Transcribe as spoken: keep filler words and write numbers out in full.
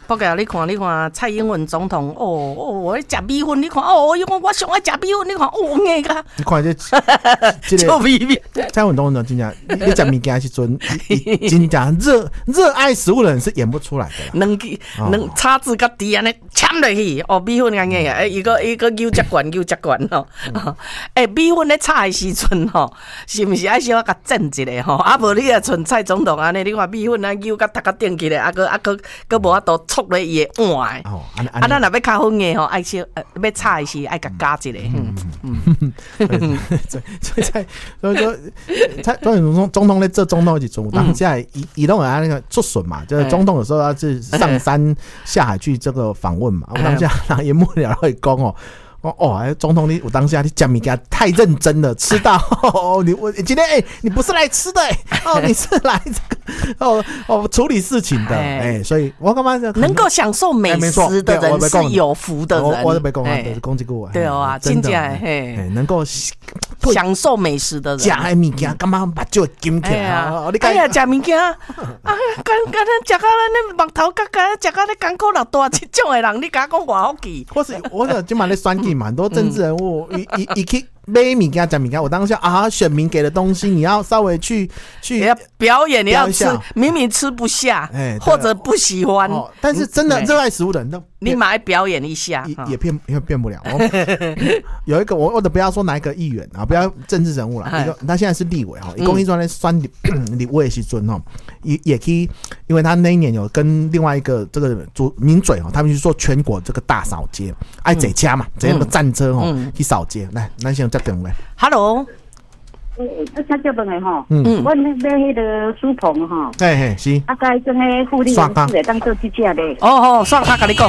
不过你看，你看蔡英文总统，哦哦，我食米粉，你看哦，伊讲我上爱食米粉，你看哦，硬个。 你看这这个米米， 蔡英文总统真正，你你食物件时阵，真正热热爱食物的人是演不出来的。 两支两叉子甲底安尼掺落去，哦，米粉安硬个，诶，伊个伊个牛食管牛食管吼，诶，米粉咧炒的时阵吼，是毋是爱小甲震一下吼？啊无你啊，像蔡总统安尼，你看米粉啊牛甲搭甲顶起来，啊个啊个个无法度戳咧伊的碗的。啊，咱若要较粉的吼，爱小呃要炒的时爱甲加一下。嗯嗯。 所以在所以说，蔡总统总统咧做总统的时阵，当下伊伊拢有那个出巡嘛，就是总统有时候要去上山下海去这个访问嘛。我当下那也幕僚会讲哦。哦哦，总统你我当下你讲物件太认真了，吃到哦你我今天哎、欸、你不是来吃的哎、欸、哦你是来这个哦哦处理事情的哎、欸，所以我干嘛能够享受美食的人是有福的人。 我都没讲啊，就是讲这个话。 对啊，真的嘿， 能够享受美食的人， 食的物件干嘛把就金起来？ 哎呀，食物件啊，刚刚咱食到咱那木头角角，食到咧港口老大这种的人，你甲我讲偌好奇？ 或是我是今晚咧选举嘛，很多政治人物一一一去。买米给他讲米给我当下啊，选民给的东西你要稍微去去要表演，你要吃，明明吃不下，欸、或者不喜欢、哦， 但是真的热爱食物的人都你马来表演一下， 也也变也变不了。有一个我我都不要说哪一个议员啊，不要政治人物了，一个他现在是立委哈，一公益专来酸立委的时阵哈，也也可以，因为他那一年有跟另外一个这个主名嘴哈，他们去做全国这个大扫街，爱坐车嘛，坐那个战车哈去扫街，来，咱先接电话。 Hello。 诶，我请教问的吼，嗯，我那买迄个书棚吼， 嘿嘿是， 啊，该种迄护理员是会当做这只咧。 哦哦，算他跟你讲，